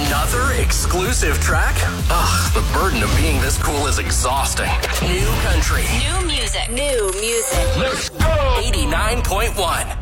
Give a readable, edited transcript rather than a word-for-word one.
Another exclusive track? Ugh, the burden of being this cool is exhausting. New country. New music. Let's go! 89.1.